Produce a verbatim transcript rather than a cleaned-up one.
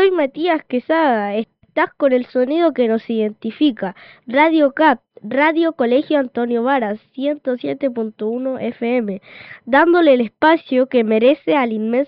Soy Matías Quesada, estás con el sonido que nos identifica. Radio C A T, Radio Colegio Antonio Varas, ciento siete punto uno F M, dándole el espacio que merece al inmenso